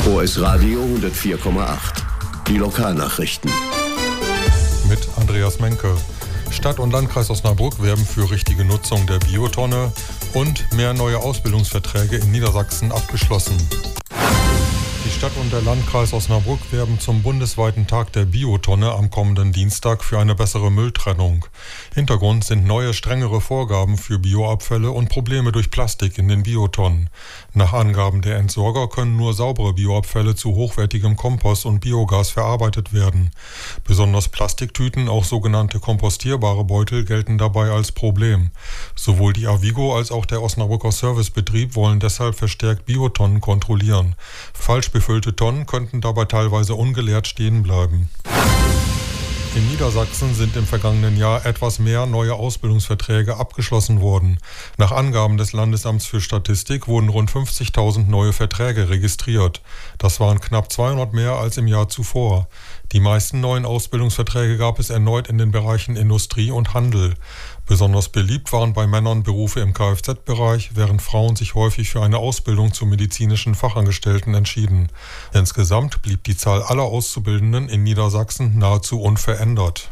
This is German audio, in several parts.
OS Radio 104,8. Die Lokalnachrichten. Mit Andreas Menke. Stadt und Landkreis Osnabrück werben für richtige Nutzung der Biotonne und mehr neue Ausbildungsverträge in Niedersachsen abgeschlossen. Die Stadt und der Landkreis Osnabrück werben zum bundesweiten Tag der Biotonne am kommenden Dienstag für eine bessere Mülltrennung. Hintergrund sind neue, strengere Vorgaben für Bioabfälle und Probleme durch Plastik in den Biotonnen. Nach Angaben der Entsorger können nur saubere Bioabfälle zu hochwertigem Kompost und Biogas verarbeitet werden. Besonders Plastiktüten, auch sogenannte kompostierbare Beutel, gelten dabei als Problem. Sowohl die Avigo als auch der Osnabrücker Servicebetrieb wollen deshalb verstärkt Biotonnen kontrollieren. Falsch befüllte Tonnen könnten dabei teilweise ungeleert stehen bleiben. In Niedersachsen sind im vergangenen Jahr etwas mehr neue Ausbildungsverträge abgeschlossen worden. Nach Angaben des Landesamts für Statistik wurden rund 50.000 neue Verträge registriert. Das waren knapp 200 mehr als im Jahr zuvor. Die meisten neuen Ausbildungsverträge gab es erneut in den Bereichen Industrie und Handel. Besonders beliebt waren bei Männern Berufe im Kfz-Bereich, während Frauen sich häufig für eine Ausbildung zu medizinischen Fachangestellten entschieden. Insgesamt blieb die Zahl aller Auszubildenden in Niedersachsen nahezu unverändert.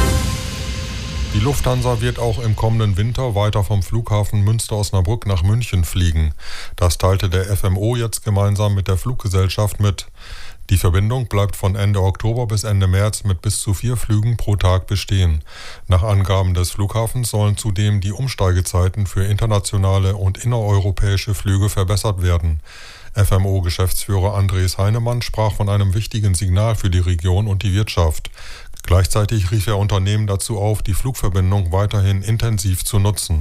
Die Lufthansa wird auch im kommenden Winter weiter vom Flughafen Münster-Osnabrück nach München fliegen. Das teilte der FMO jetzt gemeinsam mit der Fluggesellschaft mit. Die Verbindung bleibt von Ende Oktober bis Ende März mit bis zu 4 Flügen pro Tag bestehen. Nach Angaben des Flughafens sollen zudem die Umsteigezeiten für internationale und innereuropäische Flüge verbessert werden. FMO-Geschäftsführer Andres Heinemann sprach von einem wichtigen Signal für die Region und die Wirtschaft. Gleichzeitig rief er Unternehmen dazu auf, die Flugverbindung weiterhin intensiv zu nutzen.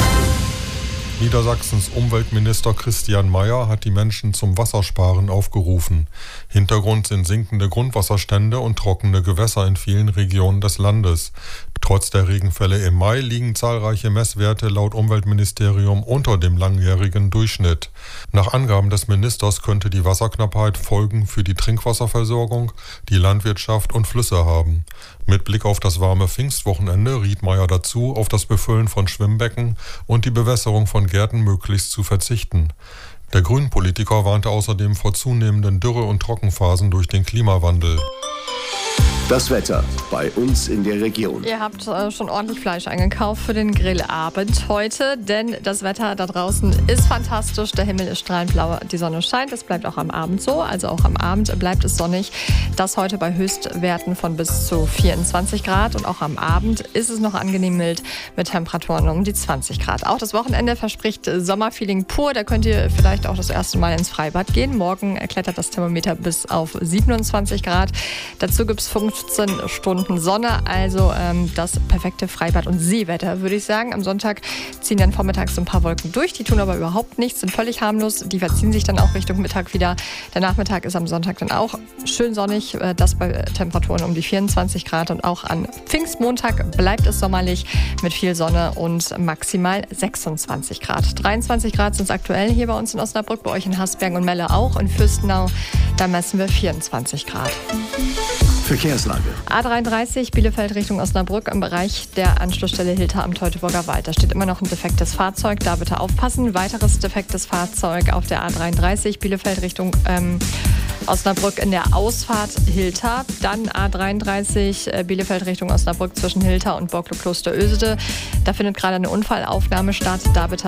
Niedersachsens Umweltminister Christian Mayer hat die Menschen zum Wassersparen aufgerufen. Hintergrund sind sinkende Grundwasserstände und trockene Gewässer in vielen Regionen des Landes. Trotz der Regenfälle im Mai liegen zahlreiche Messwerte laut Umweltministerium unter dem langjährigen Durchschnitt. Nach Angaben des Ministers könnte die Wasserknappheit Folgen für die Trinkwasserversorgung, die Landwirtschaft und Flüsse haben. Mit Blick auf das warme Pfingstwochenende riet Mayer dazu, auf das Befüllen von Schwimmbecken und die Bewässerung von Gärten möglichst zu verzichten. Der Grünen-Politiker warnte außerdem vor zunehmenden Dürre- und Trockenphasen durch den Klimawandel. Das Wetter bei uns in der Region. Ihr habt schon ordentlich Fleisch eingekauft für den Grillabend heute, denn das Wetter da draußen ist fantastisch. Der Himmel ist strahlend blau, die Sonne scheint. Das bleibt auch am Abend so, also auch am Abend bleibt es sonnig. Das heute bei Höchstwerten von bis zu 24 Grad und auch am Abend ist es noch angenehm mild mit Temperaturen um die 20 Grad. Auch das Wochenende verspricht Sommerfeeling pur. Da könnt ihr vielleicht auch das erste Mal ins Freibad gehen. Morgen klettert das Thermometer bis auf 27 Grad. Dazu gibt es 15 Stunden Sonne, also das perfekte Freibad- und Seewetter, würde ich sagen. Am Sonntag ziehen dann vormittags so ein paar Wolken durch, die tun aber überhaupt nichts, sind völlig harmlos. Die verziehen sich dann auch Richtung Mittag wieder. Der Nachmittag ist am Sonntag dann auch schön sonnig, das bei Temperaturen um die 24 Grad. Und auch an Pfingstmontag bleibt es sommerlich mit viel Sonne und maximal 26 Grad. 23 Grad sind es aktuell hier bei uns in Osnabrück, bei euch in Hasbergen und Melle auch. In Fürstenau, da messen wir 24 Grad. Verkehrslage. A33 Bielefeld Richtung Osnabrück im Bereich der Anschlussstelle Hilter am Teutoburger Wald. Da steht immer noch ein defektes Fahrzeug, da bitte aufpassen. Weiteres defektes Fahrzeug auf der A33 Bielefeld Richtung Osnabrück in der Ausfahrt Hilter. Dann A33 Bielefeld Richtung Osnabrück zwischen Hilter und Borklo Kloster Ösede. Da findet gerade eine Unfallaufnahme statt. Da bitte